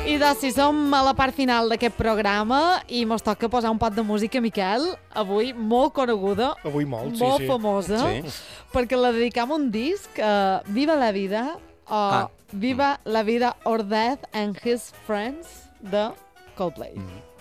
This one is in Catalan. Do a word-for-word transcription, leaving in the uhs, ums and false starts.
I doncs, si som a la part final d'aquest programa i mos toca posar un pot de música, Miquel, avui molt coneguda, avui molt, sí, molt sí. famosa, Sí. perquè la dedicam a un disc, uh, Viva la vida, o Ah. Viva la vida or Death and His Friends, de Coldplay. Mm.